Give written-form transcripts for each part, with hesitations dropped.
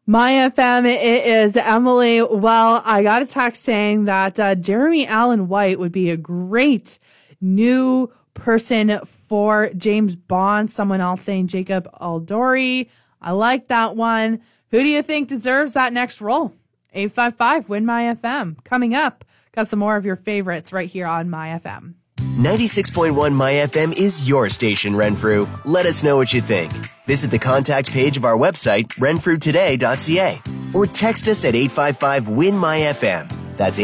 My FM, it is Emily. Well, I got a text saying that Jeremy Allen White would be a great new person for James Bond. Someone else saying Jacob Aldori. I like that one. Who do you think deserves that next role? 855 Win My FM. Coming up, got some more of your favorites right here on My FM. 96.1 My FM is your station, Renfrew. Let us know what you think. Visit the contact page of our website, renfrewtoday.ca, or text us at 855-WIN-MY-FM. That's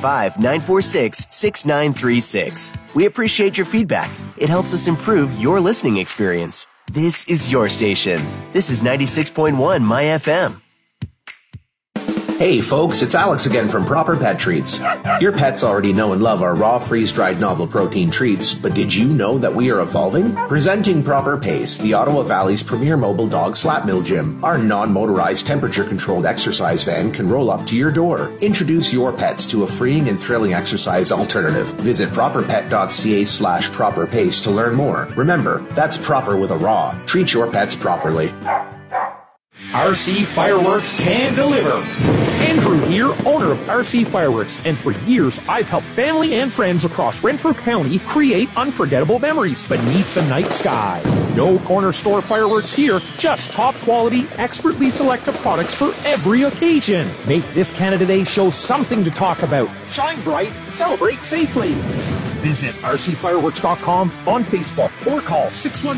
855-946-6936. We appreciate your feedback. It helps us improve your listening experience. This is your station. This is 96.1 My FM. Hey folks, it's Alex again from Proper Pet Treats. Your pets already know and love our raw, freeze-dried novel protein treats, but did you know that we are evolving? Presenting Proper Pace, the Ottawa Valley's premier mobile dog slap mill gym. Our non-motorized, temperature-controlled exercise van can roll up to your door. Introduce your pets to a freeing and thrilling exercise alternative. Visit properpet.ca/properpace to learn more. Remember, that's proper with a raw. Treat your pets properly. RC Fireworks can deliver. Andrew here, owner of RC Fireworks, and for years I've helped family and friends across Renfrew County create unforgettable memories beneath the night sky. No corner store fireworks here, just top quality, expertly selected products for every occasion. Make this Canada Day show something to talk about. Shine bright, celebrate safely. Visit rcfireworks.com on Facebook or call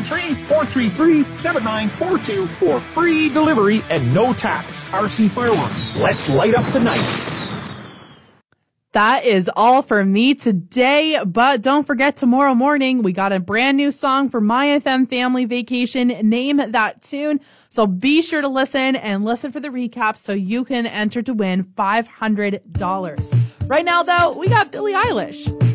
613-433-7942 for free delivery and no tax. RC Fireworks, let's light up the night. That is all for me today, but don't forget tomorrow morning, we got a brand new song for My FM Family Vacation. Name that tune. So be sure to listen and listen for the recap so you can enter to win $500. Right now, though, we got Billie Eilish.